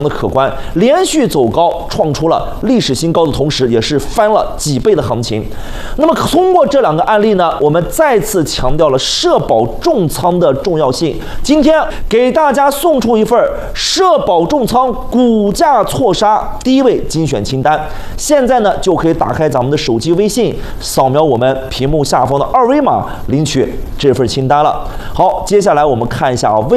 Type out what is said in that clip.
的可观，连续走高，创出了历史新高的同时，也是翻了几倍的行情。那么通过这2个案例呢，我们再次强调了社保重仓的重要性。今天给大家送出一份社保重仓股价错杀第1位精选清单，现在呢就可以打开咱们的手机微信，扫描我们屏幕下方的2维码领取这份清单了。好，接下来我们看一下